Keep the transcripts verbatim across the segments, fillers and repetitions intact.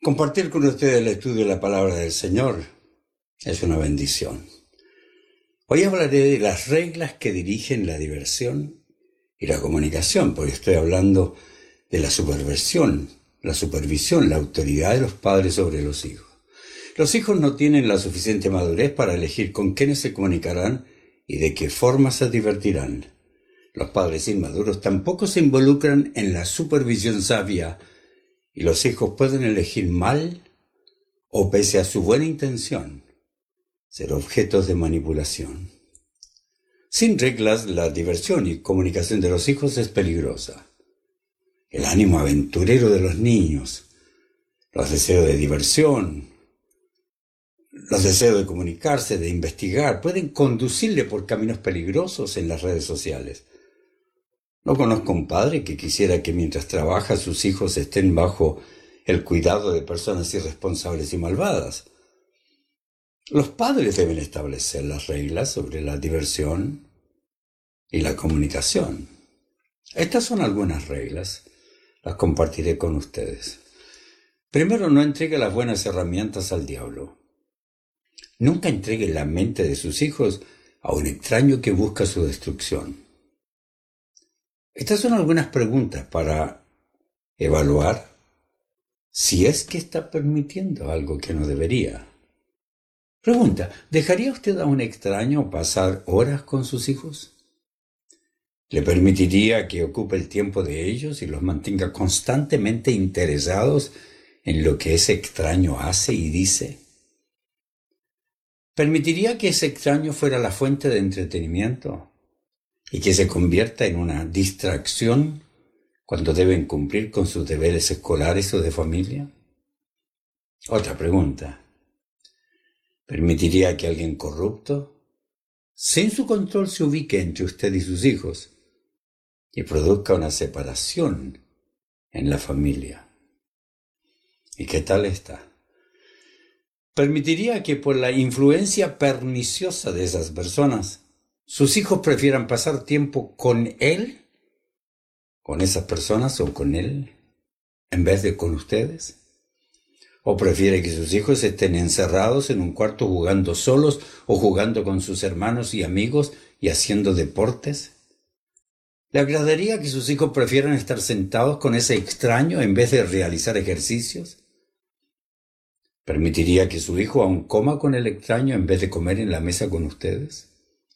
Compartir con ustedes el estudio de la palabra del Señor es una bendición. Hoy hablaré de las reglas que dirigen la diversión y la comunicación, porque estoy hablando de la superversión, la supervisión, la autoridad de los padres sobre los hijos. Los hijos no tienen la suficiente madurez para elegir con quiénes se comunicarán y de qué forma se divertirán. Los padres inmaduros tampoco se involucran en la supervisión sabia y los hijos pueden elegir mal o, pese a su buena intención, ser objetos de manipulación. Sin reglas, la diversión y comunicación de los hijos es peligrosa. El ánimo aventurero de los niños, los deseos de diversión, los deseos de comunicarse, de investigar, pueden conducirle por caminos peligrosos en las redes sociales. No conozco un padre que quisiera que mientras trabaja sus hijos estén bajo el cuidado de personas irresponsables y malvadas. Los padres deben establecer las reglas sobre la diversión y la comunicación. Estas son algunas reglas, las compartiré con ustedes. Primero, no entregue las buenas herramientas al diablo. Nunca entregue la mente de sus hijos a un extraño que busca su destrucción. Estas son algunas preguntas para evaluar si es que está permitiendo algo que no debería. Pregunta, ¿dejaría usted a un extraño pasar horas con sus hijos? ¿Le permitiría que ocupe el tiempo de ellos y los mantenga constantemente interesados en lo que ese extraño hace y dice? ¿Permitiría que ese extraño fuera la fuente de entretenimiento y que se convierta en una distracción cuando deben cumplir con sus deberes escolares o de familia? Otra pregunta. ¿Permitiría que alguien corrupto, sin su control, se ubique entre usted y sus hijos y produzca una separación en la familia? ¿Y qué tal está? ¿Permitiría que por la influencia perniciosa de esas personas, sus hijos prefieran pasar tiempo con él, con esas personas o con él, en vez de con ustedes? ¿O prefiere que sus hijos estén encerrados en un cuarto jugando solos o jugando con sus hermanos y amigos y haciendo deportes? ¿Le agradaría que sus hijos prefieran estar sentados con ese extraño en vez de realizar ejercicios? ¿Permitiría que su hijo aún coma con el extraño en vez de comer en la mesa con ustedes?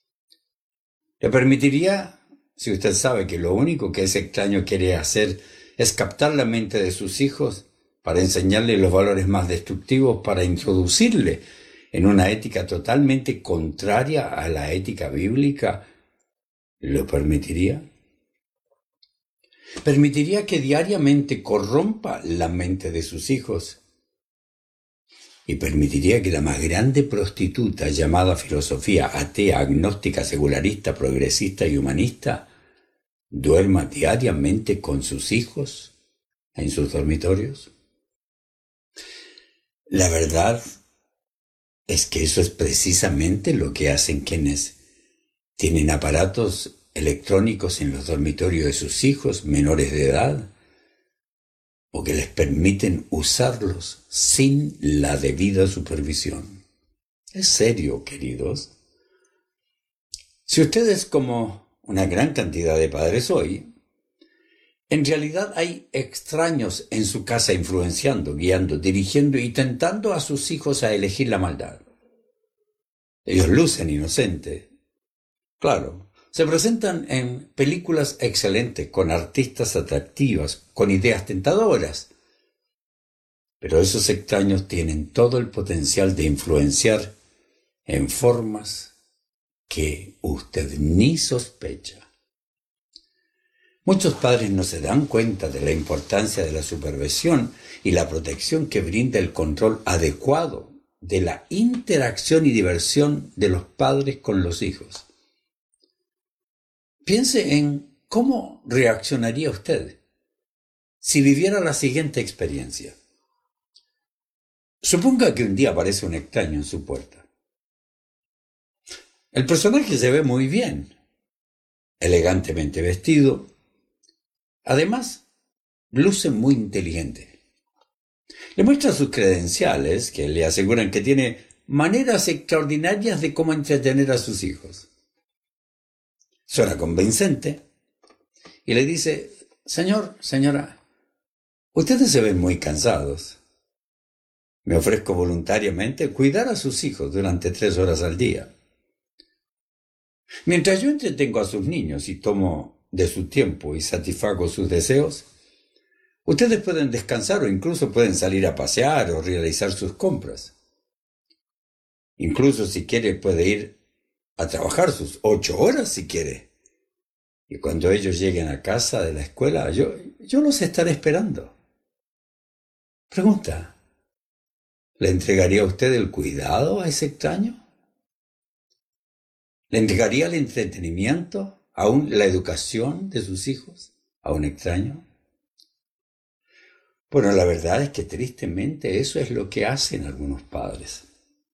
¿Le permitiría, si usted sabe que lo único que ese extraño quiere hacer es captar la mente de sus hijos para enseñarle los valores más destructivos, para introducirle en una ética totalmente contraria a la ética bíblica? ¿Lo permitiría? ¿Permitiría que diariamente corrompa la mente de sus hijos? ¿Y permitiría que la más grande prostituta llamada filosofía atea, agnóstica, secularista, progresista y humanista duerma diariamente con sus hijos en sus dormitorios? La verdad es que eso es precisamente lo que hacen quienes tienen aparatos electrónicos en los dormitorios de sus hijos menores de edad, o que les permiten usarlos sin la debida supervisión. Es serio, queridos. Si ustedes, como una gran cantidad de padres hoy, en realidad hay extraños en su casa influenciando, guiando, dirigiendo y tentando a sus hijos a elegir la maldad. Ellos lucen inocentes. Claro, se presentan en películas excelentes, con artistas atractivas, con ideas tentadoras. Pero esos extraños tienen todo el potencial de influenciar en formas que usted ni sospecha. Muchos padres no se dan cuenta de la importancia de la supervisión y la protección que brinda el control adecuado de la interacción y diversión de los padres con los hijos. Piense en cómo reaccionaría usted si viviera la siguiente experiencia. Suponga que un día aparece un extraño en su puerta. El personaje se ve muy bien, elegantemente vestido. Además, luce muy inteligente. Le muestra sus credenciales que le aseguran que tiene maneras extraordinarias de cómo entretener a sus hijos. Suena convincente y le dice: Señor, señora, ustedes se ven muy cansados. Me ofrezco voluntariamente cuidar a sus hijos durante tres horas al día. Mientras yo entretengo a sus niños y tomo de su tiempo y satisfago sus deseos, ustedes pueden descansar o incluso pueden salir a pasear o realizar sus compras. Incluso si quiere puede ir a trabajar sus ocho horas si quiere. Y cuando ellos lleguen a casa de la escuela, yo, yo los estaré esperando. Pregunta: ¿le entregaría usted el cuidado a ese extraño? ¿Le entregaría el entretenimiento, aún la educación de sus hijos, a un extraño? Bueno, la verdad es que tristemente eso es lo que hacen algunos padres.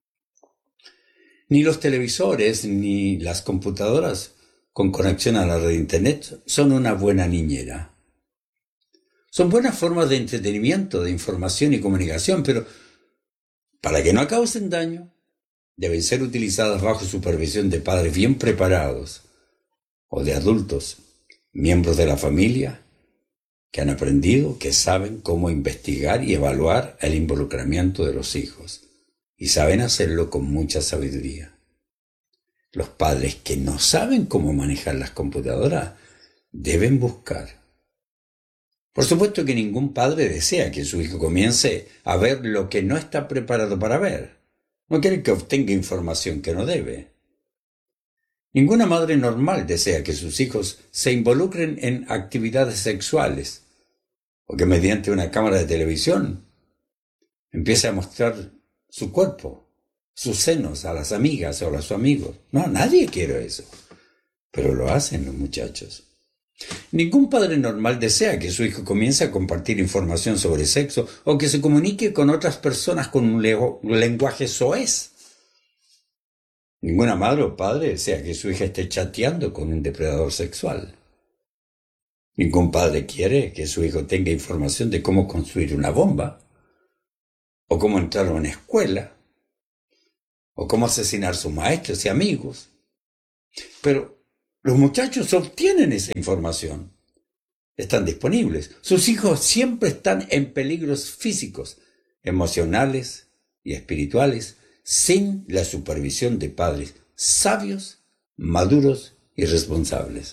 Ni los televisores ni las computadoras con conexión a la red de Internet son una buena niñera. Son buenas formas de entretenimiento, de información y comunicación, pero para que no causen daño, deben ser utilizadas bajo supervisión de padres bien preparados o de adultos, miembros de la familia, que han aprendido, que saben cómo investigar y evaluar el involucramiento de los hijos y saben hacerlo con mucha sabiduría. Los padres que no saben cómo manejar las computadoras deben buscar. Por supuesto que ningún padre desea que su hijo comience a ver lo que no está preparado para ver. No quiere que obtenga información que no debe. Ninguna madre normal desea que sus hijos se involucren en actividades sexuales o que mediante una cámara de televisión empiece a mostrar su cuerpo, sus senos a las amigas o a los amigos. No, nadie quiere eso, pero lo hacen los muchachos. Ningún padre normal desea que su hijo comience a compartir información sobre sexo o que se comunique con otras personas con un lenguaje soez. Ninguna madre o padre desea que su hija esté chateando con un depredador sexual. Ningún padre quiere que su hijo tenga información de cómo construir una bomba, o cómo entrar a una escuela, o cómo asesinar a sus maestros y amigos. Pero los muchachos obtienen esa información. Están disponibles. Sus hijos siempre están en peligros físicos, emocionales y espirituales, sin la supervisión de padres sabios, maduros y responsables.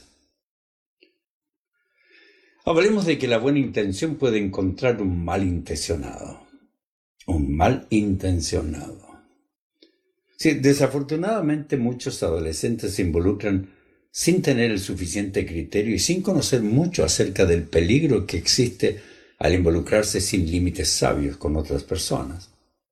Hablemos de que la buena intención puede encontrar un malintencionado. Un malintencionado. Sí, desafortunadamente muchos adolescentes se involucran sin tener el suficiente criterio y sin conocer mucho acerca del peligro que existe al involucrarse sin límites sabios con otras personas.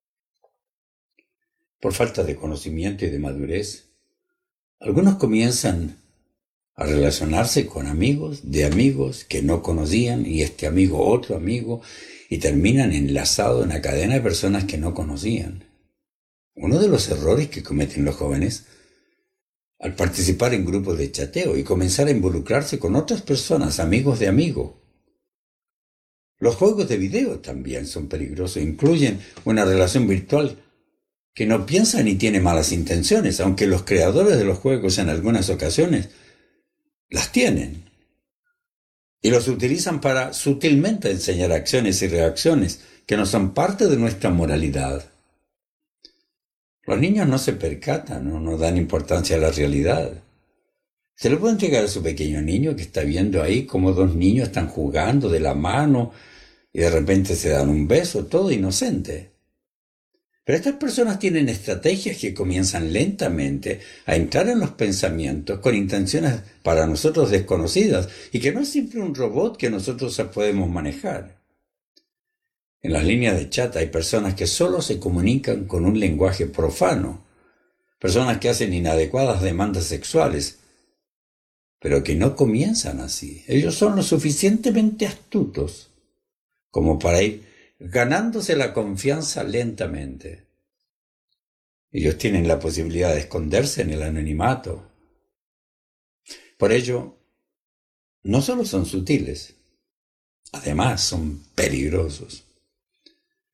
Por falta de conocimiento y de madurez, algunos comienzan a relacionarse con amigos de amigos que no conocían y este amigo otro amigo y terminan enlazados en una cadena de personas que no conocían. Uno de los errores que cometen los jóvenes al participar en grupos de chateo y comenzar a involucrarse con otras personas, amigos de amigos. Los juegos de video también son peligrosos, incluyen una relación virtual que no piensa ni tiene malas intenciones, aunque los creadores de los juegos en algunas ocasiones las tienen. Y los utilizan para sutilmente enseñar acciones y reacciones que no son parte de nuestra moralidad. Los niños no se percatan o no dan importancia a la realidad. Se le puede entregar a su pequeño niño que está viendo ahí como dos niños están jugando de la mano y de repente se dan un beso, todo inocente. Pero estas personas tienen estrategias que comienzan lentamente a entrar en los pensamientos con intenciones para nosotros desconocidas y que no es siempre un robot que nosotros podemos manejar. En las líneas de chat hay personas que solo se comunican con un lenguaje profano, personas que hacen inadecuadas demandas sexuales, pero que no comienzan así. Ellos son lo suficientemente astutos como para ir ganándose la confianza lentamente. Ellos tienen la posibilidad de esconderse en el anonimato. Por ello, no solo son sutiles, además son peligrosos.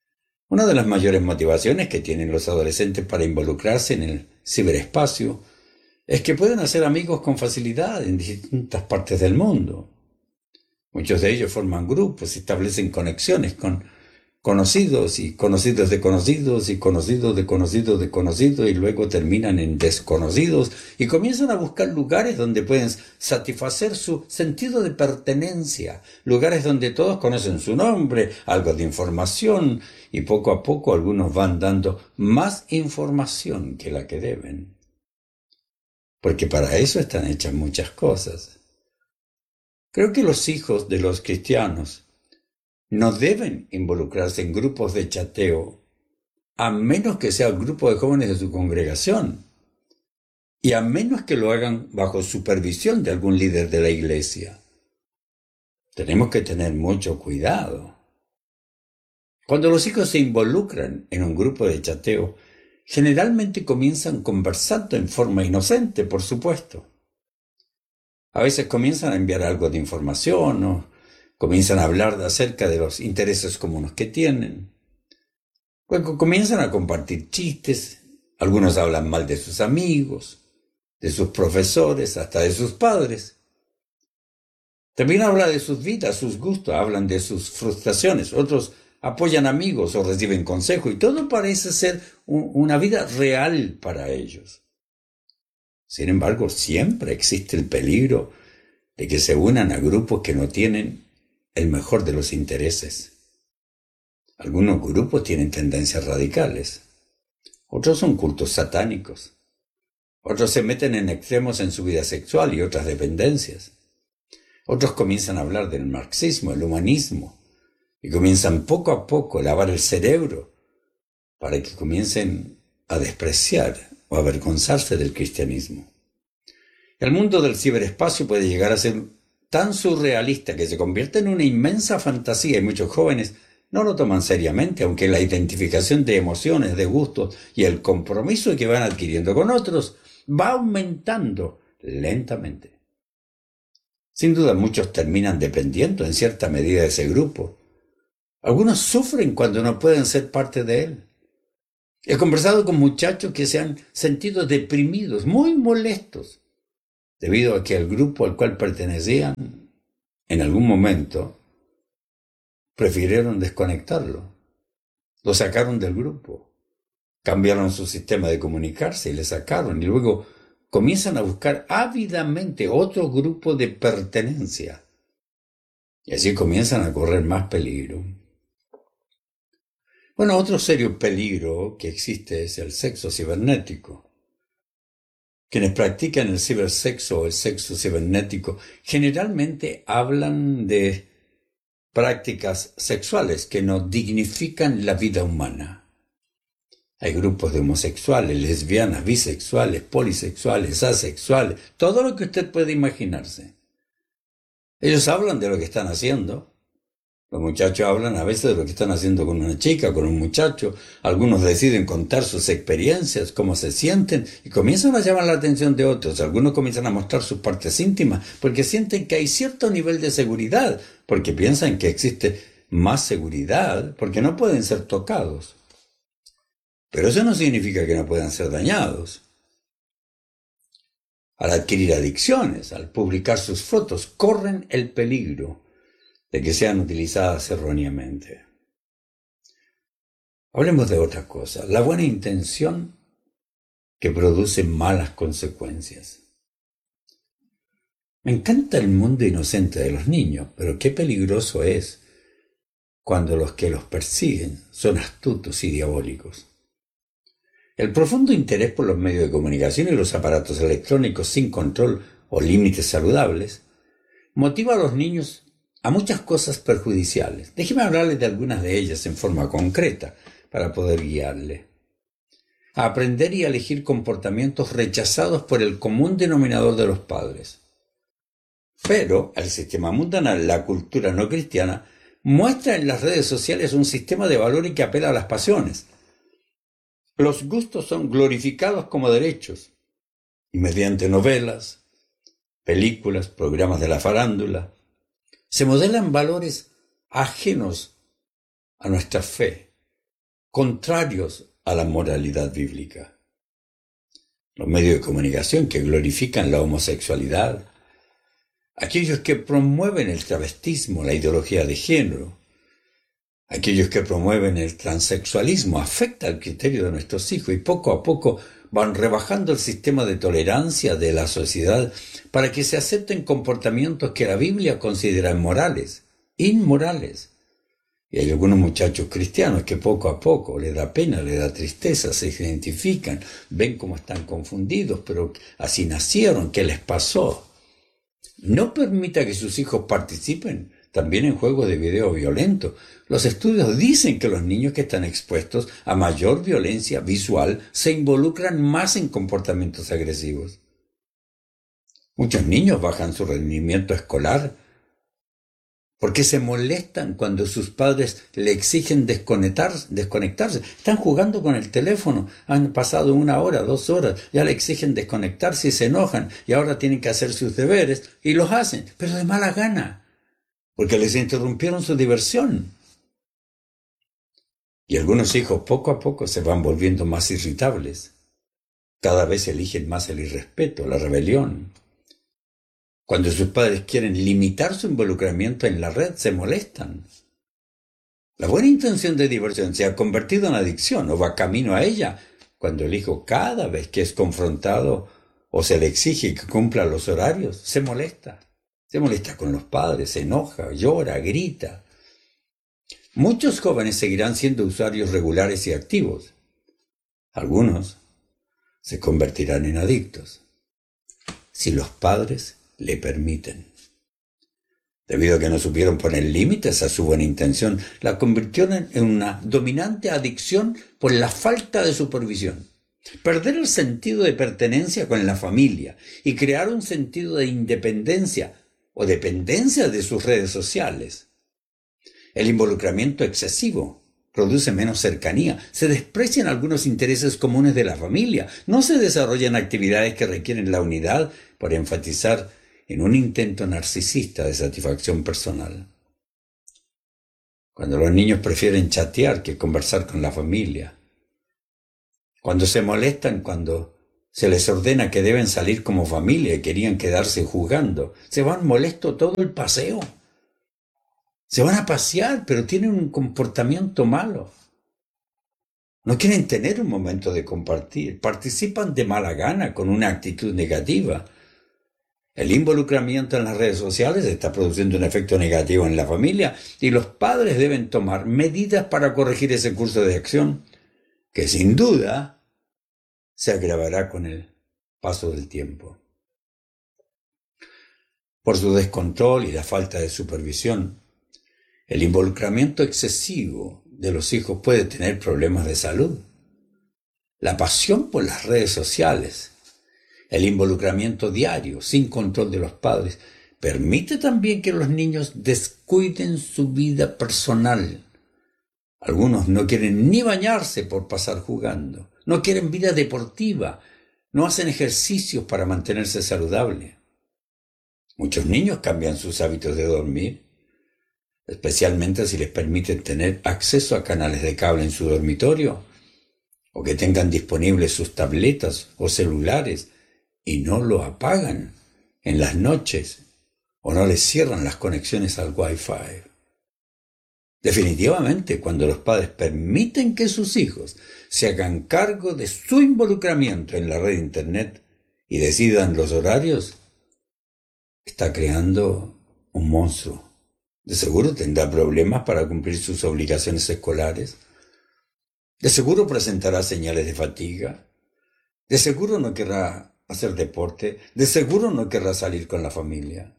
Una de las mayores motivaciones que tienen los adolescentes para involucrarse en el ciberespacio es que pueden hacer amigos con facilidad en distintas partes del mundo. Muchos de ellos forman grupos, establecen conexiones con conocidos y conocidos de conocidos y conocidos de conocidos de conocidos y luego terminan en desconocidos y comienzan a buscar lugares donde pueden satisfacer su sentido de pertenencia, lugares donde todos conocen su nombre, algo de información y poco a poco algunos van dando más información que la que deben. Porque para eso están hechas muchas cosas. Creo que los hijos de los cristianos no deben involucrarse en grupos de chateo, a menos que sea el grupo de jóvenes de su congregación, y a menos que lo hagan bajo supervisión de algún líder de la iglesia. Tenemos que tener mucho cuidado. Cuando los hijos se involucran en un grupo de chateo, generalmente comienzan conversando en forma inocente, por supuesto. A veces comienzan a enviar algo de información o comienzan a hablar acerca de los intereses comunes que tienen. Luego comienzan a compartir chistes, algunos hablan mal de sus amigos, de sus profesores, hasta de sus padres. También hablan de sus vidas, sus gustos, hablan de sus frustraciones, otros apoyan amigos o reciben consejo y todo parece ser un, una vida real para ellos. Sin embargo, siempre existe el peligro de que se unan a grupos que no tienen el mejor de los intereses. Algunos grupos tienen tendencias radicales, otros son cultos satánicos, otros se meten en extremos en su vida sexual y otras dependencias, otros comienzan a hablar del marxismo, el humanismo, y comienzan poco a poco a lavar el cerebro para que comiencen a despreciar o avergonzarse del cristianismo. El mundo del ciberespacio puede llegar a ser tan surrealista que se convierte en una inmensa fantasía y muchos jóvenes no lo toman seriamente, aunque la identificación de emociones, de gustos y el compromiso que van adquiriendo con otros va aumentando lentamente. Sin duda muchos terminan dependiendo en cierta medida de ese grupo. Algunos sufren cuando no pueden ser parte de él. He conversado con muchachos que se han sentido deprimidos, muy molestos, debido a que el grupo al cual pertenecían, en algún momento, prefirieron desconectarlo. Lo sacaron del grupo, cambiaron su sistema de comunicarse y le sacaron, y luego comienzan a buscar ávidamente otro grupo de pertenencia. Y así comienzan a correr más peligro. Bueno, otro serio peligro que existe es el sexo cibernético. Quienes practican el cibersexo o el sexo cibernético generalmente hablan de prácticas sexuales que no dignifican la vida humana. Hay grupos de homosexuales, lesbianas, bisexuales, polisexuales, asexuales, todo lo que usted puede imaginarse. Ellos hablan de lo que están haciendo. Los muchachos hablan a veces de lo que están haciendo con una chica, con un muchacho. Algunos deciden contar sus experiencias, cómo se sienten, y comienzan a llamar la atención de otros. Algunos comienzan a mostrar sus partes íntimas porque sienten que hay cierto nivel de seguridad, porque piensan que existe más seguridad, porque no pueden ser tocados. Pero eso no significa que no puedan ser dañados. Al adquirir adicciones, al publicar sus fotos, corren el peligro de que sean utilizadas erróneamente. Hablemos de otra cosa, la buena intención que produce malas consecuencias. Me encanta el mundo inocente de los niños, pero qué peligroso es cuando los que los persiguen son astutos y diabólicos. El profundo interés por los medios de comunicación y los aparatos electrónicos sin control o límites saludables motiva a los niños a muchas cosas perjudiciales. Déjeme hablarles de algunas de ellas en forma concreta para poder guiarle. A aprender y a elegir comportamientos rechazados por el común denominador de los padres. Pero el sistema mundanal, la cultura no cristiana, muestra en las redes sociales un sistema de valores que apela a las pasiones. Los gustos son glorificados como derechos, y mediante novelas, películas, programas de la farándula, se modelan valores ajenos a nuestra fe, contrarios a la moralidad bíblica. Los medios de comunicación que glorifican la homosexualidad, aquellos que promueven el travestismo, la ideología de género, aquellos que promueven el transexualismo, afecta el criterio de nuestros hijos y poco a poco van rebajando el sistema de tolerancia de la sociedad para que se acepten comportamientos que la Biblia considera inmorales, inmorales. Y hay algunos muchachos cristianos que poco a poco les da pena, les da tristeza, se identifican, ven cómo están confundidos, pero así nacieron, ¿qué les pasó? No permita que sus hijos participen también en juegos de video violentos. Los estudios dicen que los niños que están expuestos a mayor violencia visual se involucran más en comportamientos agresivos. Muchos niños bajan su rendimiento escolar porque se molestan cuando sus padres le exigen desconectar, desconectarse. Están jugando con el teléfono, han pasado una hora, dos horas, ya le exigen desconectarse y se enojan, y ahora tienen que hacer sus deberes, y los hacen, pero de mala gana, porque les interrumpieron su diversión. Y algunos hijos poco a poco se van volviendo más irritables. Cada vez eligen más el irrespeto, la rebelión. Cuando sus padres quieren limitar su involucramiento en la red, se molestan. La buena intención de diversión se ha convertido en adicción o va camino a ella cuando el hijo, cada vez que es confrontado o se le exige que cumpla los horarios, se molesta. Se molesta con los padres, se enoja, llora, grita. Muchos jóvenes seguirán siendo usuarios regulares y activos. Algunos se convertirán en adictos si los padres le permiten. Debido a que no supieron poner límites a su buena intención, la convirtieron en una dominante adicción por la falta de supervisión. Perder el sentido de pertenencia con la familia y crear un sentido de independencia o dependencia de sus redes sociales. El involucramiento excesivo produce menos cercanía, se desprecian algunos intereses comunes de la familia, no se desarrollan actividades que requieren la unidad por enfatizar en un intento narcisista de satisfacción personal. Cuando los niños prefieren chatear que conversar con la familia, cuando se molestan cuando se les ordena que deben salir como familia y querían quedarse jugando, se van molestos todo el paseo. Se van a pasear, pero tienen un comportamiento malo. No quieren tener un momento de compartir, participan de mala gana con una actitud negativa. El involucramiento en las redes sociales está produciendo un efecto negativo en la familia y los padres deben tomar medidas para corregir ese curso de acción, que sin duda se agravará con el paso del tiempo. Por su descontrol y la falta de supervisión, el involucramiento excesivo de los hijos puede tener problemas de salud. La pasión por las redes sociales, el involucramiento diario, sin control de los padres, permite también que los niños descuiden su vida personal. Algunos no quieren ni bañarse por pasar jugando, no quieren vida deportiva, no hacen ejercicios para mantenerse saludable. Muchos niños cambian sus hábitos de dormir, especialmente si les permiten tener acceso a canales de cable en su dormitorio, o que tengan disponibles sus tabletas o celulares y no lo apagan en las noches o no les cierran las conexiones al Wi-Fi. Definitivamente, cuando los padres permiten que sus hijos se hagan cargo de su involucramiento en la red de Internet y decidan los horarios, está creando un monstruo. De seguro tendrá problemas para cumplir sus obligaciones escolares. De seguro presentará señales de fatiga. De seguro no querrá hacer deporte. De seguro no querrá salir con la familia.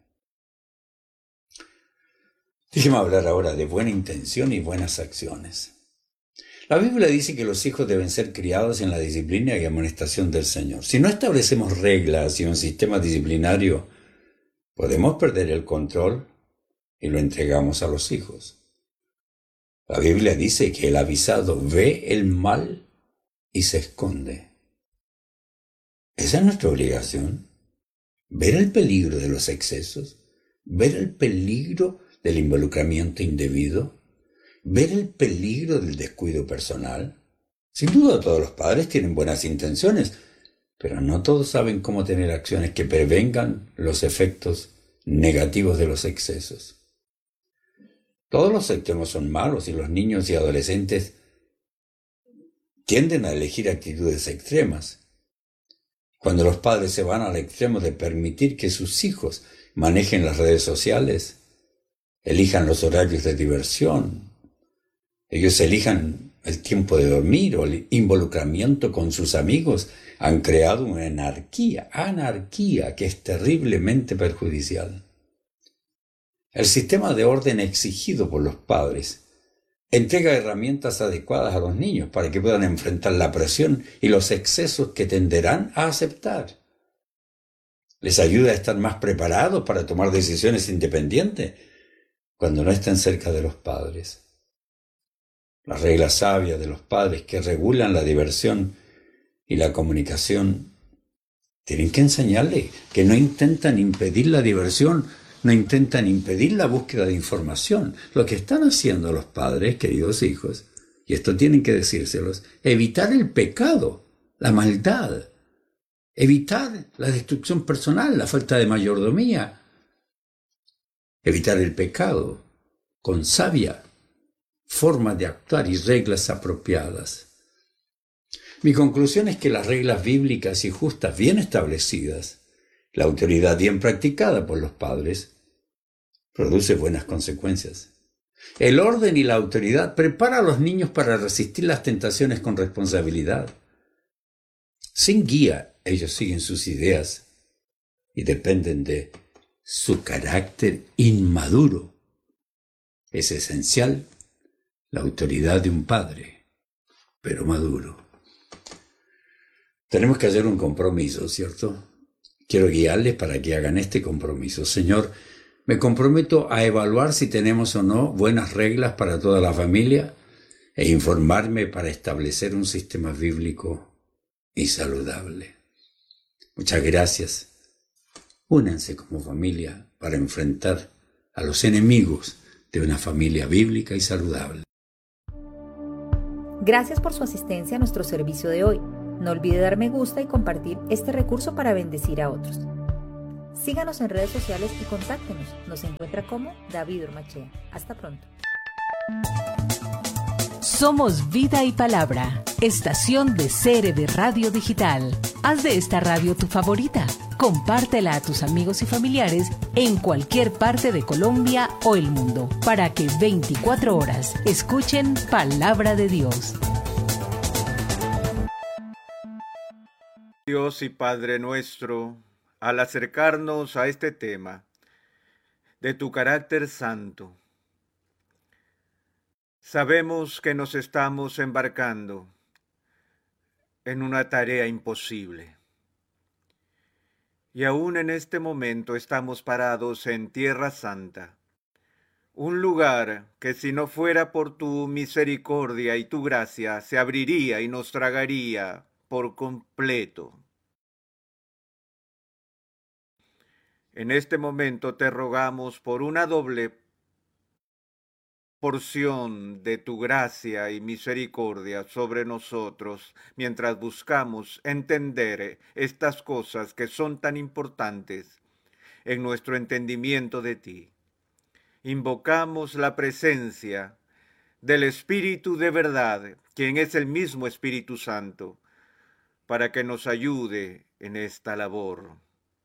Déjeme hablar ahora de buena intención y buenas acciones. La Biblia dice que los hijos deben ser criados en la disciplina y amonestación del Señor. Si no establecemos reglas y un sistema disciplinario, podemos perder el control y lo entregamos a los hijos. La Biblia dice que el avisado ve el mal y se esconde. Esa es nuestra obligación. Ver el peligro de los excesos, ver el peligro del involucramiento indebido ver el peligro del descuido personal. Sin duda todos los padres tienen buenas intenciones, pero no todos saben cómo tener acciones que prevengan los efectos negativos de los excesos. Todos los extremos son malos y los niños y adolescentes tienden a elegir actitudes extremas. Cuando los padres se van al extremo de permitir que sus hijos manejen las redes sociales, elijan los horarios de diversión, ellos elijan el tiempo de dormir o el involucramiento con sus amigos, han creado una anarquía, anarquía que es terriblemente perjudicial. El sistema de orden exigido por los padres entrega herramientas adecuadas a los niños para que puedan enfrentar la presión y los excesos que tenderán a aceptar. Les ayuda a estar más preparados para tomar decisiones independientes cuando no estén cerca de los padres. Las reglas sabias de los padres que regulan la diversión y la comunicación tienen que enseñarles que no intentan impedir la diversión, no intentan impedir la búsqueda de información. Lo que están haciendo los padres, queridos hijos, y esto tienen que decírselos, evitar el pecado, la maldad, evitar la destrucción personal, la falta de mayordomía, evitar el pecado con sabia forma de actuar y reglas apropiadas. Mi conclusión es que las reglas bíblicas y justas bien establecidas, la autoridad bien practicada por los padres, produce buenas consecuencias. El orden y la autoridad prepara a los niños para resistir las tentaciones con responsabilidad. Sin guía, ellos siguen sus ideas y dependen de su carácter inmaduro. Es esencial la autoridad de un padre, pero maduro. Tenemos que hacer un compromiso, ¿cierto? Quiero guiarles para que hagan este compromiso. Señor, me comprometo a evaluar si tenemos o no buenas reglas para toda la familia e informarme para establecer un sistema bíblico y saludable. Muchas gracias. Únanse como familia para enfrentar a los enemigos de una familia bíblica y saludable. Gracias por su asistencia a nuestro servicio de hoy. No olvide dar me gusta y compartir este recurso para bendecir a otros. Síganos en redes sociales y contáctenos. Nos encuentra como David Ormachea. Hasta pronto. Somos Vida y Palabra, estación de C R B Radio Digital. Haz de esta radio tu favorita. Compártela a tus amigos y familiares en cualquier parte de Colombia o el mundo para que veinticuatro horas escuchen Palabra de Dios. Dios y Padre nuestro, al acercarnos a este tema de tu carácter santo, sabemos que nos estamos embarcando en una tarea imposible. Y aún en este momento estamos parados en Tierra Santa, un lugar que si no fuera por tu misericordia y tu gracia se abriría y nos tragaría por completo. En este momento te rogamos por una doble porción de tu gracia y misericordia sobre nosotros, mientras buscamos entender estas cosas que son tan importantes en nuestro entendimiento de ti. Invocamos la presencia del Espíritu de verdad, quien es el mismo Espíritu Santo, para que nos ayude en esta labor.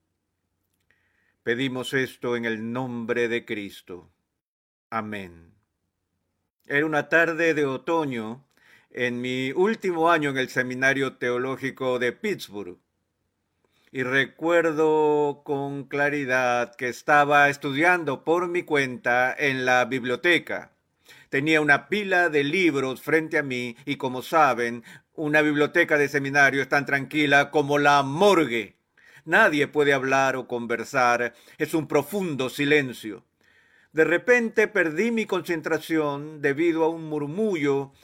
Pedimos esto en el nombre de Cristo. Amén. Era una tarde de otoño en mi último año en el Seminario Teológico de Pittsburgh. Y recuerdo con claridad que estaba estudiando por mi cuenta en la biblioteca. Tenía una pila de libros frente a mí y, como saben, una biblioteca de seminario es tan tranquila como la morgue. Nadie puede hablar o conversar, es un profundo silencio. De repente perdí mi concentración debido a un murmullo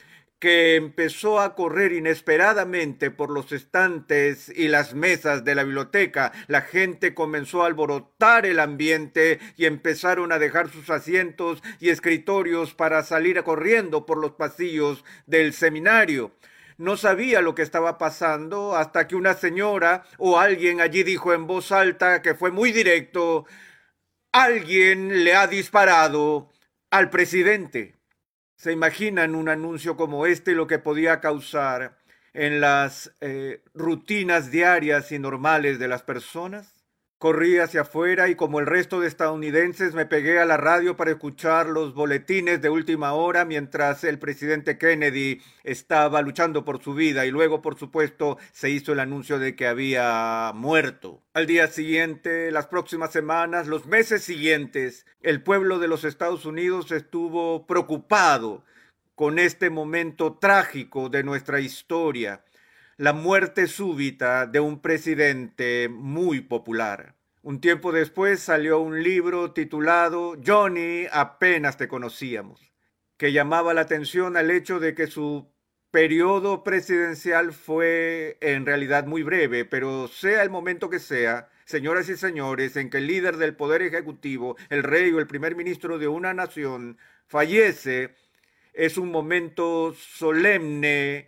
que empezó a correr inesperadamente por los estantes y las mesas de la biblioteca. La gente comenzó a alborotar el ambiente y empezaron a dejar sus asientos y escritorios para salir corriendo por los pasillos del seminario. No sabía lo que estaba pasando hasta que una señora o alguien allí dijo en voz alta, que fue muy directo: alguien le ha disparado al presidente. ¿Se imaginan un anuncio como este lo que podía causar en las eh, rutinas diarias y normales de las personas? Corrí hacia afuera y, como el resto de estadounidenses, me pegué a la radio para escuchar los boletines de última hora mientras el presidente Kennedy estaba luchando por su vida, y luego, por supuesto, se hizo el anuncio de que había muerto. Al día siguiente, las próximas semanas, los meses siguientes, el pueblo de los Estados Unidos estuvo preocupado con este momento trágico de nuestra historia: la muerte súbita de un presidente muy popular. Un tiempo después salió un libro titulado Johnny, apenas te conocíamos, que llamaba la atención al hecho de que su periodo presidencial fue en realidad muy breve, pero sea el momento que sea, señoras y señores, en que el líder del poder ejecutivo, el rey o el primer ministro de una nación, fallece, es un momento solemne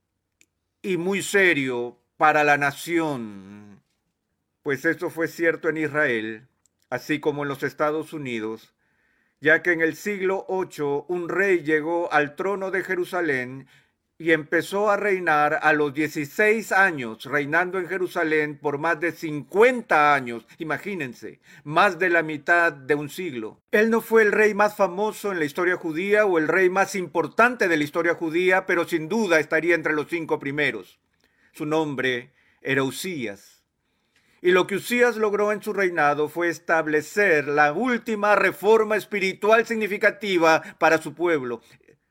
y muy serio para la nación. Pues esto fue cierto en Israel, así como en los Estados Unidos, ya que en el siglo octavo un rey llegó al trono de Jerusalén y empezó a reinar a los dieciséis años, reinando en Jerusalén por más de cincuenta años. Imagínense, más de la mitad de un siglo. Él no fue el rey más famoso en la historia judía o el rey más importante de la historia judía, pero sin duda estaría entre los cinco primeros. Su nombre era Usías. Y lo que Usías logró en su reinado fue establecer la última reforma espiritual significativa para su pueblo.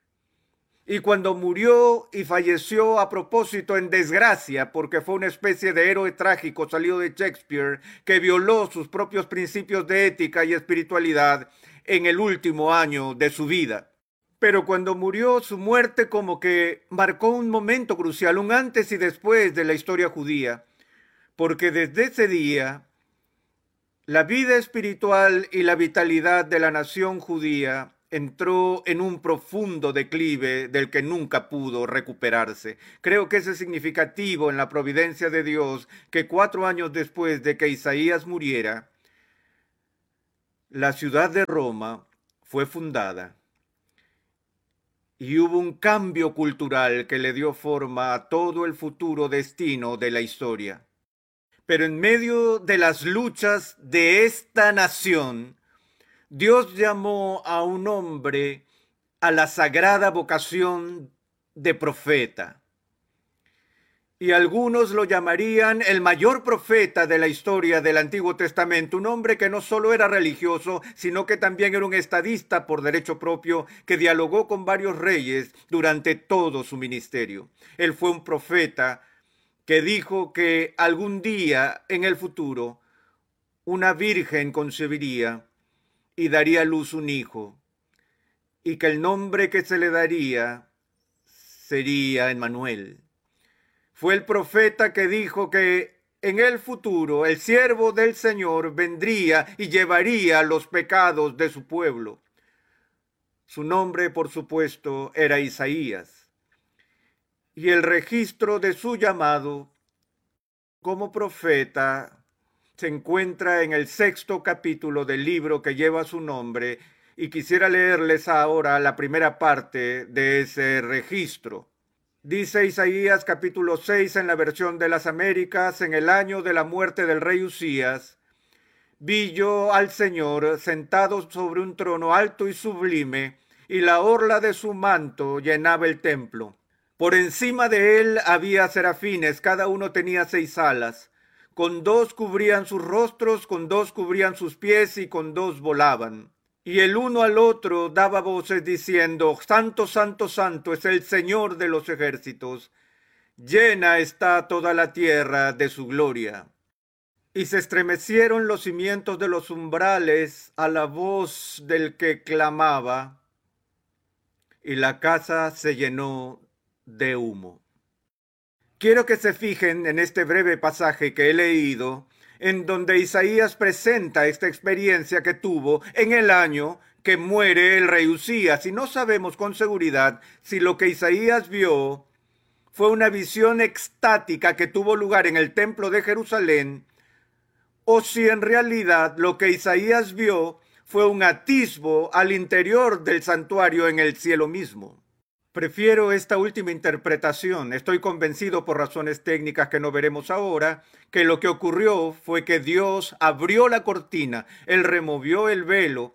Y cuando murió y falleció a propósito en desgracia, porque fue una especie de héroe trágico salido de Shakespeare, que violó sus propios principios de ética y espiritualidad en el último año de su vida. Pero cuando murió, su muerte como que marcó un momento crucial, un antes y después de la historia judía, porque desde ese día la vida espiritual y la vitalidad de la nación judía entró en un profundo declive del que nunca pudo recuperarse. Creo que eso es significativo en la providencia de Dios, que cuatro años después de que Isaías muriera, la ciudad de Roma fue fundada y hubo un cambio cultural que le dio forma a todo el futuro destino de la historia. Pero en medio de las luchas de esta nación, Dios llamó a un hombre a la sagrada vocación de profeta. Y algunos lo llamarían el mayor profeta de la historia del Antiguo Testamento, un hombre que no solo era religioso, sino que también era un estadista por derecho propio, que dialogó con varios reyes durante todo su ministerio. Él fue un profeta que dijo que algún día en el futuro una virgen concebiría y daría a luz un hijo, y que el nombre que se le daría sería Emmanuel. Fue el profeta que dijo que en el futuro el siervo del Señor vendría y llevaría los pecados de su pueblo. Su nombre, por supuesto, era Isaías. Y el registro de su llamado como profeta se encuentra en el sexto capítulo del libro que lleva su nombre, y quisiera leerles ahora la primera parte de ese registro. Dice Isaías capítulo seis en la versión de las Américas: en el año de la muerte del rey Usías, vi yo al Señor sentado sobre un trono alto y sublime, y la orla de su manto llenaba el templo. Por encima de él había serafines, cada uno tenía seis alas. Con dos cubrían sus rostros, con dos cubrían sus pies y con dos volaban. Y el uno al otro daba voces diciendo: Santo, santo, santo es el Señor de los ejércitos. Llena está toda la tierra de su gloria. Y se estremecieron los cimientos de los umbrales a la voz del que clamaba, y la casa se llenó de humo. Quiero que se fijen en este breve pasaje que he leído, en donde Isaías presenta esta experiencia que tuvo en el año que muere el rey Uzías, y no sabemos con seguridad si lo que Isaías vio fue una visión extática que tuvo lugar en el templo de Jerusalén, o si en realidad lo que Isaías vio fue un atisbo al interior del santuario en el cielo mismo. Prefiero esta última interpretación. Estoy convencido por razones técnicas que no veremos ahora, que lo que ocurrió fue que Dios abrió la cortina, Él removió el velo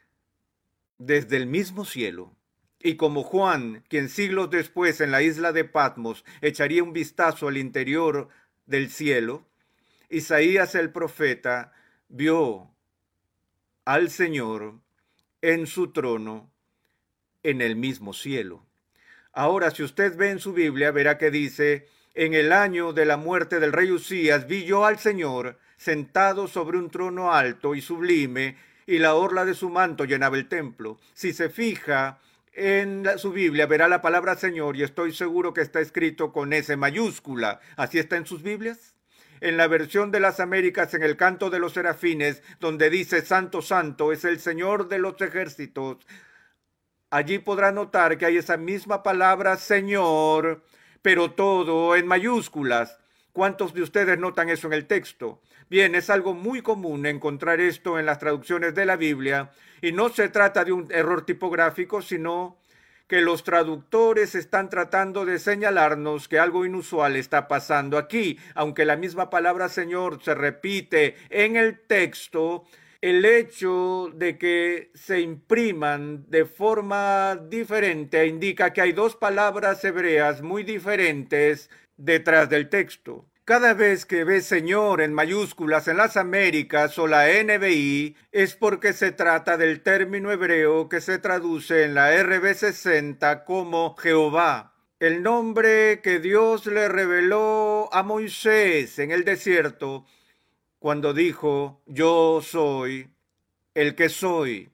desde el mismo cielo. Y como Juan, quien siglos después en la isla de Patmos echaría un vistazo al interior del cielo, Isaías el profeta vio al Señor en su trono en el mismo cielo. Ahora, si usted ve en su Biblia, verá que dice: en el año de la muerte del rey Uzías, vi yo al Señor sentado sobre un trono alto y sublime, y la orla de su manto llenaba el templo. Si se fija en la, su Biblia, verá la palabra Señor, y estoy seguro que está escrito con S mayúscula. ¿Así está en sus Biblias? En la versión de las Américas, en el canto de los serafines, donde dice Santo, Santo, es el Señor de los ejércitos, allí podrá notar que hay esa misma palabra Señor, pero todo en mayúsculas. ¿Cuántos de ustedes notan eso en el texto? Bien, es algo muy común encontrar esto en las traducciones de la Biblia, y no se trata de un error tipográfico, sino que los traductores están tratando de señalarnos que algo inusual está pasando aquí. Aunque la misma palabra Señor se repite en el texto, el hecho de que se impriman de forma diferente indica que hay dos palabras hebreas muy diferentes detrás del texto. Cada vez que ves Señor en mayúsculas en las Américas o la N B I, es porque se trata del término hebreo que se traduce en la R B sesenta como Jehová. El nombre que Dios le reveló a Moisés en el desierto cuando dijo: yo soy el que soy.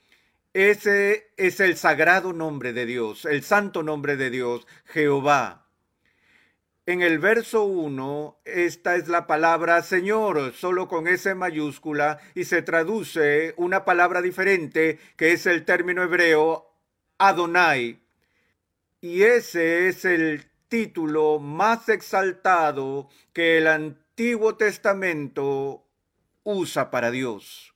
Ese es el sagrado nombre de Dios, el santo nombre de Dios, Jehová. En el verso uno, esta es la palabra Señor, solo con S mayúscula, y se traduce una palabra diferente, que es el término hebreo Adonai. Y ese es el título más exaltado que el Antiguo Testamento usa para Dios.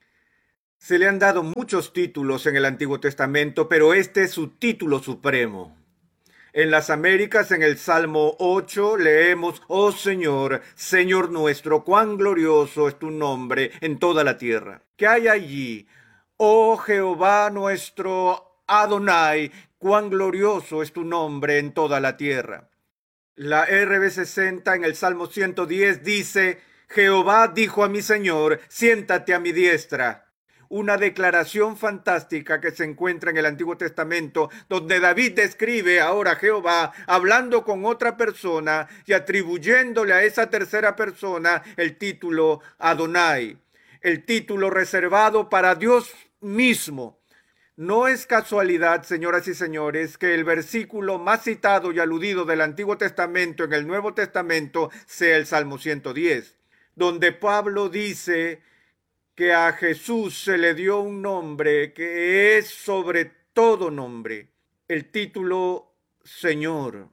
Se le han dado muchos títulos en el Antiguo Testamento, pero este es su título supremo. En las Américas, en el Salmo ocho, leemos: oh Señor, Señor nuestro, cuán glorioso es tu nombre en toda la tierra. ¿Qué hay allí? Oh Jehová nuestro Adonai, cuán glorioso es tu nombre en toda la tierra. La R B sesenta en el Salmo ciento diez dice: Jehová dijo a mi Señor, siéntate a mi diestra. Una declaración fantástica que se encuentra en el Antiguo Testamento, donde David describe ahora a Jehová hablando con otra persona y atribuyéndole a esa tercera persona el título Adonai, el título reservado para Dios mismo. No es casualidad, señoras y señores, que el versículo más citado y aludido del Antiguo Testamento en el Nuevo Testamento sea el Salmo ciento diez, donde Pablo dice que a Jesús se le dio un nombre que es sobre todo nombre, el título Señor,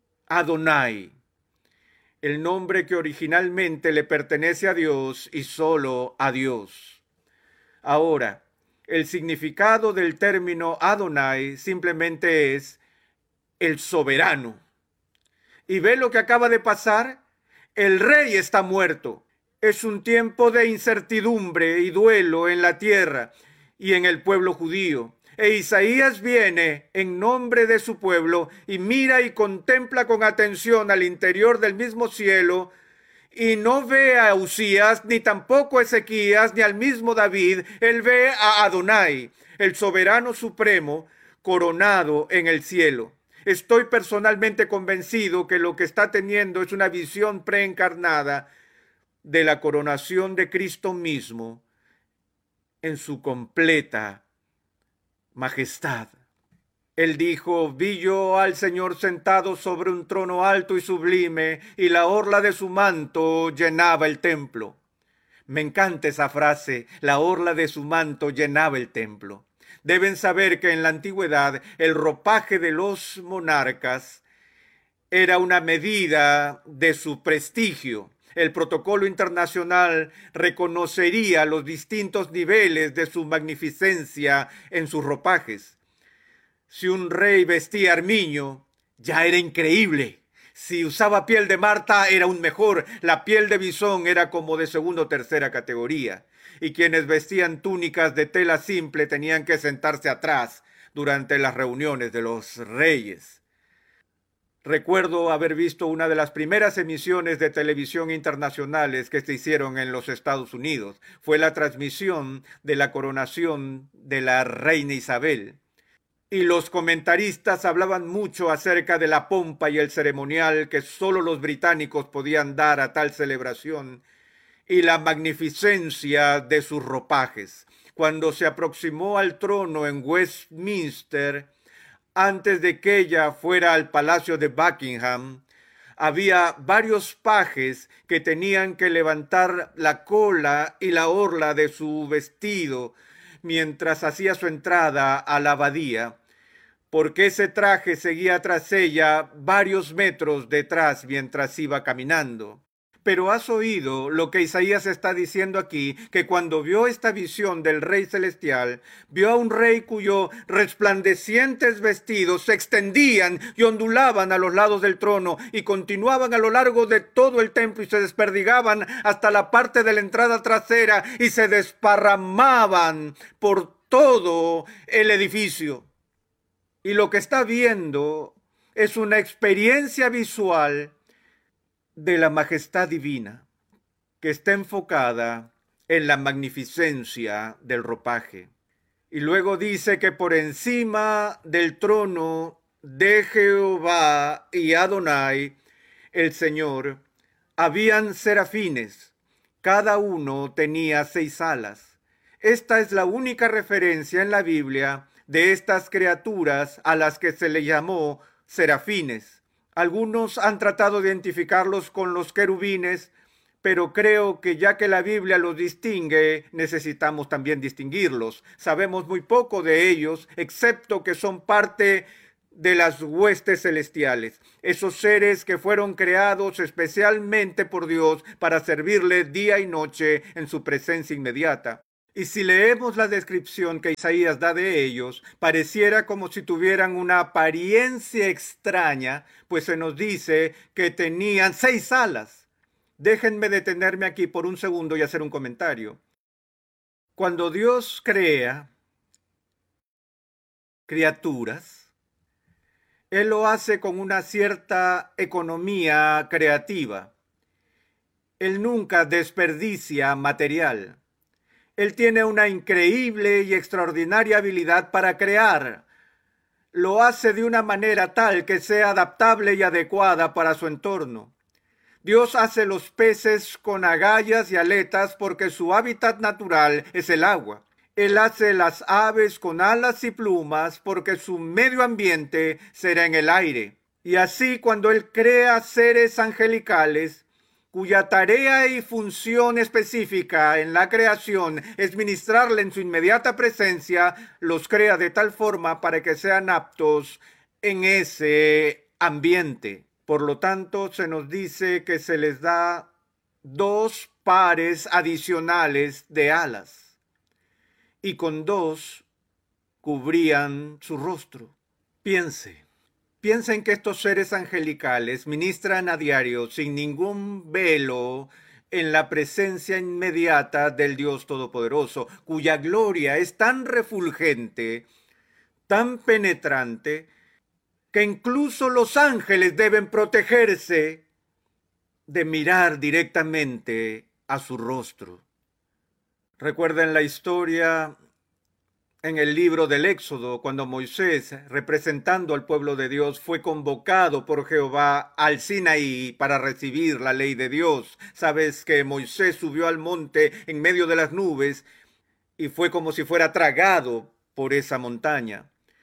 Adonai, el nombre que originalmente le pertenece a Dios y solo a Dios. Ahora, el significado del término Adonai simplemente es el soberano. ¿Y ve lo que acaba de pasar? El rey está muerto. Es un tiempo de incertidumbre y duelo en la tierra y en el pueblo judío. E Isaías viene en nombre de su pueblo y mira y contempla con atención al interior del mismo cielo y no ve a Uzías, ni tampoco a Ezequías, ni al mismo David. Él ve a Adonai, el soberano supremo, coronado en el cielo. Estoy personalmente convencido que lo que está teniendo es una visión preencarnada de la coronación de Cristo mismo en su completa majestad. Él dijo: vi yo al Señor sentado sobre un trono alto y sublime, y la orla de su manto llenaba el templo. Me encanta esa frase, la orla de su manto llenaba el templo. Deben saber que en la antigüedad el ropaje de los monarcas era una medida de su prestigio. El protocolo internacional reconocería los distintos niveles de su magnificencia en sus ropajes. Si un rey vestía armiño, ya era increíble. Si usaba piel de marta, era aún mejor. La piel de bisón era como de segunda o tercera categoría. Y quienes vestían túnicas de tela simple tenían que sentarse atrás durante las reuniones de los reyes. Recuerdo haber visto una de las primeras emisiones de televisión internacionales que se hicieron en los Estados Unidos. Fue la transmisión de la coronación de la reina Isabel. Y los comentaristas hablaban mucho acerca de la pompa y el ceremonial que solo los británicos podían dar a tal celebración y la magnificencia de sus ropajes. Cuando se aproximó al trono en Westminster, antes de que ella fuera al palacio de Buckingham, había varios pajes que tenían que levantar la cola y la orla de su vestido mientras hacía su entrada a la abadía, porque ese traje seguía tras ella varios metros detrás mientras iba caminando. Pero has oído lo que Isaías está diciendo aquí, que cuando vio esta visión del Rey Celestial, vio a un rey cuyos resplandecientes vestidos se extendían y ondulaban a los lados del trono y continuaban a lo largo de todo el templo y se desperdigaban hasta la parte de la entrada trasera y se desparramaban por todo el edificio. Y lo que está viendo es una experiencia visual de la majestad divina, que está enfocada en la magnificencia del ropaje. Y luego dice que por encima del trono de Jehová y Adonai, el Señor, habían serafines. Cada uno tenía seis alas. Esta es la única referencia en la Biblia de estas criaturas a las que se le llamó serafines. Algunos han tratado de identificarlos con los querubines, pero creo que ya que la Biblia los distingue, necesitamos también distinguirlos. Sabemos muy poco de ellos, excepto que son parte de las huestes celestiales, esos seres que fueron creados especialmente por Dios para servirle día y noche en su presencia inmediata. Y si leemos la descripción que Isaías da de ellos, pareciera como si tuvieran una apariencia extraña, pues se nos dice que tenían seis alas. Déjenme detenerme aquí por un segundo y hacer un comentario. Cuando Dios crea criaturas, Él lo hace con una cierta economía creativa. Él nunca desperdicia material. Él tiene una increíble y extraordinaria habilidad para crear. Lo hace de una manera tal que sea adaptable y adecuada para su entorno. Dios hace los peces con agallas y aletas porque su hábitat natural es el agua. Él hace las aves con alas y plumas porque su medio ambiente será en el aire. Y así, cuando Él crea seres angelicales, cuya tarea y función específica en la creación es ministrarle en su inmediata presencia, los crea de tal forma para que sean aptos en ese ambiente. Por lo tanto, se nos dice que se les da dos pares adicionales de alas, y con dos cubrían su rostro. Piense. Piensen que estos seres angelicales ministran a diario sin ningún velo en la presencia inmediata del Dios Todopoderoso, cuya gloria es tan refulgente, tan penetrante, que incluso los ángeles deben protegerse de mirar directamente a su rostro. Recuerden la historia en el libro del Éxodo, cuando Moisés, representando al pueblo de Dios, fue convocado por Jehová al Sinaí para recibir la ley de Dios. Sabes que Moisés subió al monte en medio de las nubes y fue como si fuera tragado por esa montaña.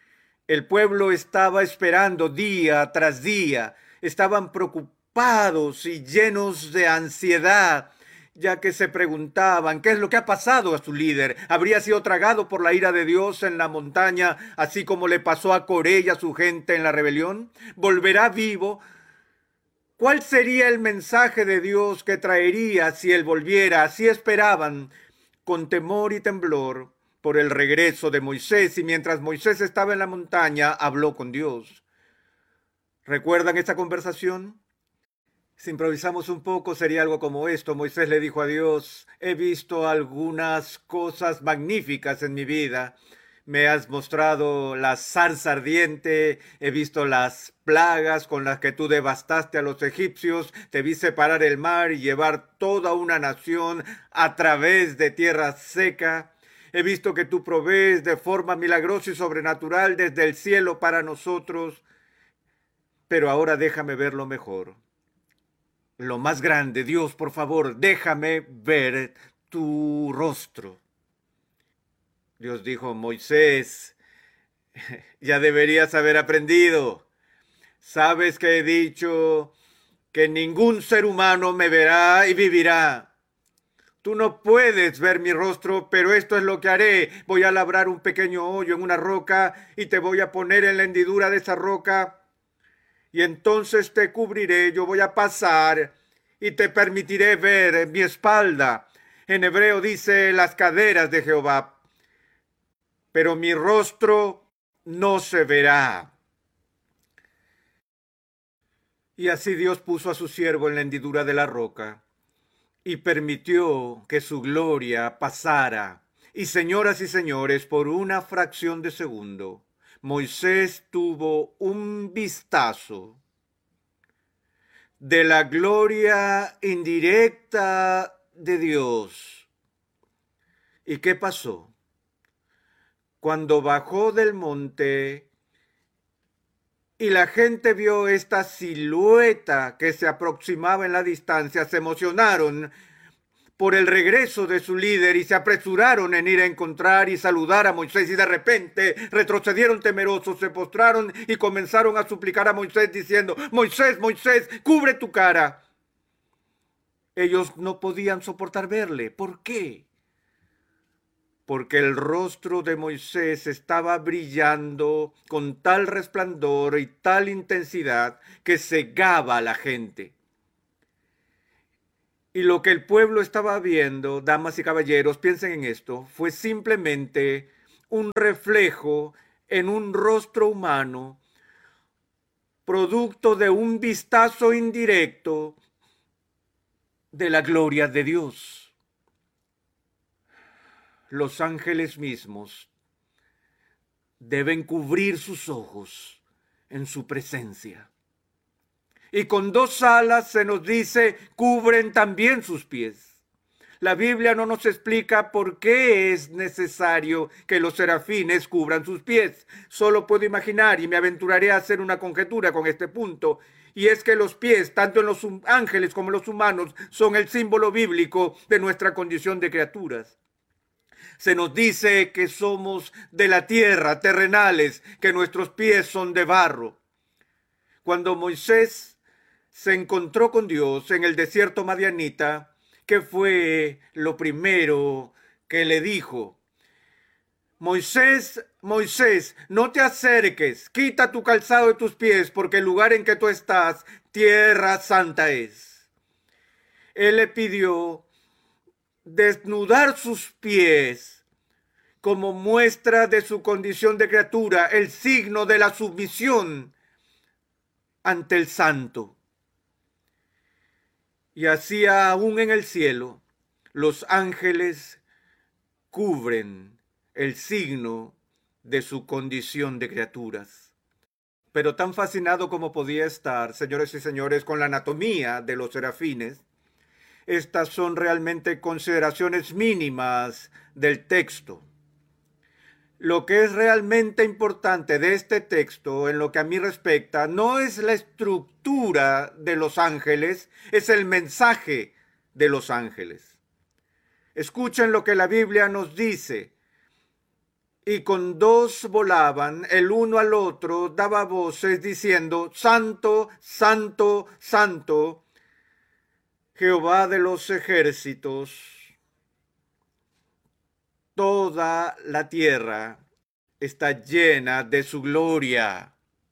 El pueblo estaba esperando día tras día, estaban preocupados y llenos de ansiedad, ya que se preguntaban qué es lo que ha pasado a su líder. ¿Habría sido tragado por la ira de Dios en la montaña, así como le pasó a Coré y a su gente en la rebelión? ¿Volverá vivo? ¿Cuál sería el mensaje de Dios que traería si él volviera? Así esperaban, con temor y temblor, por el regreso de Moisés, y mientras Moisés estaba en la montaña, habló con Dios. ¿Recuerdan esta conversación? Si improvisamos un poco, sería algo como esto. Moisés le dijo a Dios: he visto algunas cosas magníficas en mi vida. Me has mostrado la zarza ardiente, he visto las plagas con las que tú devastaste a los egipcios, te vi separar el mar y llevar toda una nación a través de tierra seca. He visto que tú provees de forma milagrosa y sobrenatural desde el cielo para nosotros. Pero ahora déjame ver lo mejor, lo más grande. Dios, por favor, déjame ver tu rostro. Dios dijo: Moisés, ya deberías haber aprendido. Sabes que he dicho que ningún ser humano me verá y vivirá. Tú no puedes ver mi rostro, pero esto es lo que haré. Voy a labrar un pequeño hoyo en una roca y te voy a poner en la hendidura de esa roca. Y entonces te cubriré, yo voy a pasar y te permitiré ver mi espalda. En hebreo dice las caderas de Jehová. Pero mi rostro no se verá. Y así Dios puso a su siervo en la hendidura de la roca y permitió que su gloria pasara. Y señoras y señores, por una fracción de segundo, Moisés tuvo un vistazo de la gloria indirecta de Dios. ¿Y qué pasó? Cuando bajó del monte y la gente vio esta silueta que se aproximaba en la distancia, se emocionaron por el regreso de su líder y se apresuraron en ir a encontrar y saludar a Moisés, y de repente retrocedieron temerosos, se postraron y comenzaron a suplicar a Moisés diciendo: Moisés, Moisés, cubre tu cara. Ellos no podían soportar verle. ¿Por qué? Porque el rostro de Moisés estaba brillando con tal resplandor y tal intensidad que cegaba a la gente. Y lo que el pueblo estaba viendo, damas y caballeros, piensen en esto, fue simplemente un reflejo en un rostro humano, producto de un vistazo indirecto de la gloria de Dios. Los ángeles mismos deben cubrir sus ojos en su presencia. Y con dos alas, se nos dice, cubren también sus pies. La Biblia no nos explica por qué es necesario que los serafines cubran sus pies. Solo puedo imaginar y me aventuraré a hacer una conjetura con este punto. Y es que los pies, tanto en los ángeles como en los humanos, son el símbolo bíblico de nuestra condición de criaturas. Se nos dice que somos de la tierra, terrenales, que nuestros pies son de barro. Cuando Moisés se encontró con Dios en el desierto madianita, ¿qué fue lo primero que le dijo? Moisés, Moisés, no te acerques, quita tu calzado de tus pies, porque el lugar en que tú estás, tierra santa es. Él le pidió desnudar sus pies como muestra de su condición de criatura, el signo de la sumisión ante el santo. Y así aún en el cielo, los ángeles cubren el signo de su condición de criaturas. Pero tan fascinado como podía estar, señores y señores, con la anatomía de los serafines, estas son realmente consideraciones mínimas del texto. Lo que es realmente importante de este texto, en lo que a mí respecta, no es la estructura de los ángeles, es el mensaje de los ángeles. Escuchen lo que la Biblia nos dice, y con dos volaban, el uno al otro daba voces diciendo, Santo, Santo, Santo, Jehová de los ejércitos. Toda la tierra está llena de su gloria.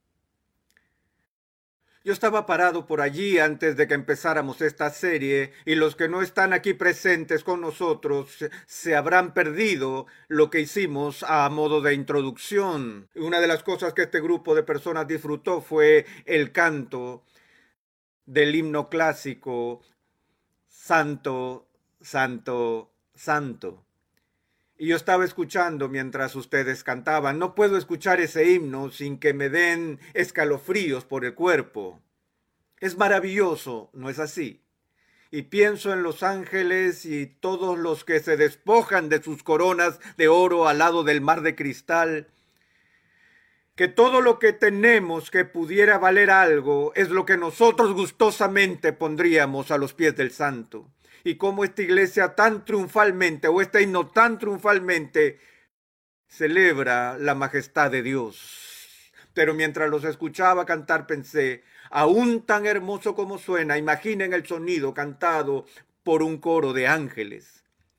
Yo estaba parado por allí antes de que empezáramos esta serie y los que no están aquí presentes con nosotros se habrán perdido lo que hicimos a modo de introducción. Una de las cosas que este grupo de personas disfrutó fue el canto del himno clásico Santo, Santo, Santo. Y yo estaba escuchando mientras ustedes cantaban. No puedo escuchar ese himno sin que me den escalofríos por el cuerpo. Es maravilloso, ¿no es así? Y pienso en los ángeles y todos los que se despojan de sus coronas de oro al lado del mar de cristal. Que todo lo que tenemos que pudiera valer algo es lo que nosotros gustosamente pondríamos a los pies del santo. Y cómo esta iglesia tan triunfalmente, o este himno tan triunfalmente, celebra la majestad de Dios. Pero mientras los escuchaba cantar pensé, aún tan hermoso como suena, imaginen el sonido cantado por un coro de ángeles.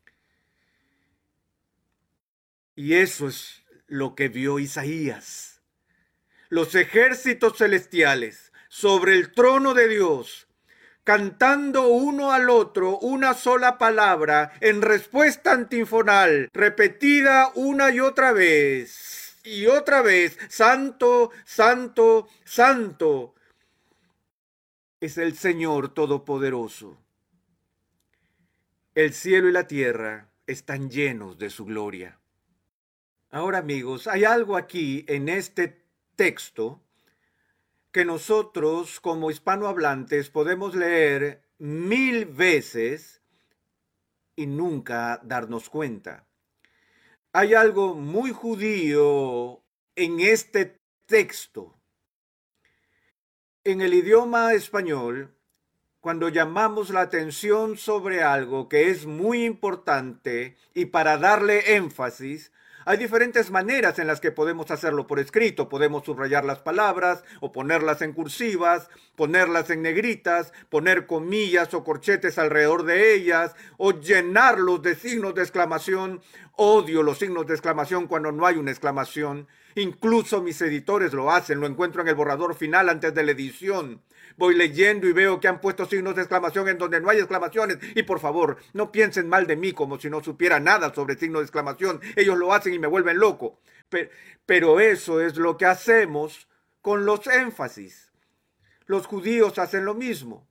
Y eso es lo que vio Isaías. Los ejércitos celestiales sobre el trono de Dios, cantando uno al otro una sola palabra en respuesta antifonal, repetida una y otra vez, y otra vez, Santo, Santo, Santo, es el Señor Todopoderoso. El cielo y la tierra están llenos de su gloria. Ahora, amigos, hay algo aquí en este texto que nosotros como hispanohablantes podemos leer mil veces y nunca darnos cuenta. Hay algo muy judío en este texto. En el idioma español, cuando llamamos la atención sobre algo que es muy importante y para darle énfasis, hay diferentes maneras en las que podemos hacerlo por escrito. Podemos subrayar las palabras o ponerlas en cursivas, ponerlas en negritas, poner comillas o corchetes alrededor de ellas o llenarlos de signos de exclamación. Odio los signos de exclamación cuando no hay una exclamación. Incluso mis editores lo hacen, lo encuentro en el borrador final antes de la edición. Voy leyendo y veo que han puesto signos de exclamación en donde no hay exclamaciones. Y por favor, no piensen mal de mí como si no supiera nada sobre signos de exclamación. Ellos lo hacen y me vuelven loco. Pero, pero eso es lo que hacemos con los énfasis. Los judíos hacen lo mismo.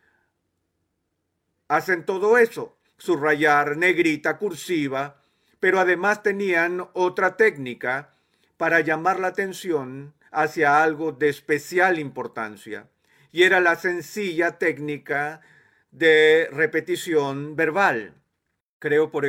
Hacen todo eso. Subrayar, negrita, cursiva. Pero además tenían otra técnica para llamar la atención hacia algo de especial importancia. Y era la sencilla técnica de repetición verbal. Creo, por